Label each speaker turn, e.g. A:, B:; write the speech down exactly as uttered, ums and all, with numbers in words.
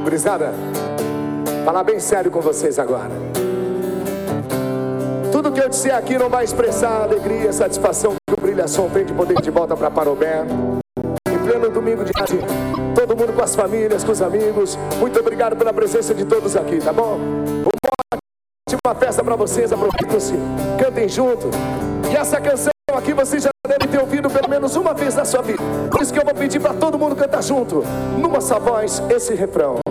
A: Gurizada, falar bem sério com vocês agora. Tudo que eu disser aqui não vai expressar a alegria, a satisfação que o Brilha Som tem de poder ir de volta para Parobé. Em pleno domingo de tarde, todo mundo com as famílias, com os amigos. Muito obrigado pela presença de todos aqui, tá bom? Uma ótima festa para vocês, aproveitem-se, cantem junto. E essa canção aqui vocês já devem ter ouvido pelo menos uma vez na sua vida. Por isso que eu vou pedir para todo mundo cantar junto, numa só voz, esse refrão.